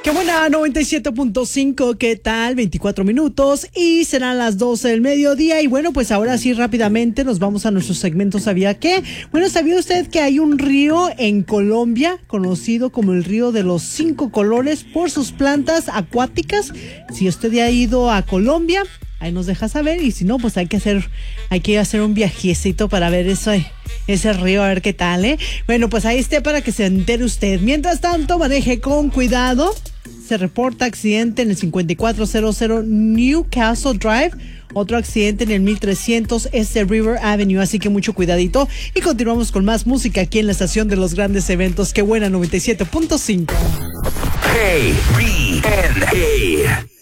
Qué buena, 97.5, ¿qué tal? 24 minutos y serán las 12 del mediodía. Y bueno, pues ahora sí rápidamente nos vamos a nuestro segmento ¿Sabía qué? Bueno, ¿sabía usted que hay un río en Colombia conocido como el río de los 5 colores por sus plantas acuáticas? Si usted ya ha ido a Colombia, ahí nos deja saber, y si no, pues hay que hacer un viajecito para ver ese río, a ver qué tal, ¿eh? Bueno, pues ahí esté para que se entere usted. Mientras tanto, maneje con cuidado. Se reporta accidente en el 5400 Newcastle Drive. Otro accidente en el 1300 River Avenue. Así que mucho cuidadito. Y continuamos con más música aquí en la estación de los grandes eventos. Qué buena, 97.5. Hey, B and A.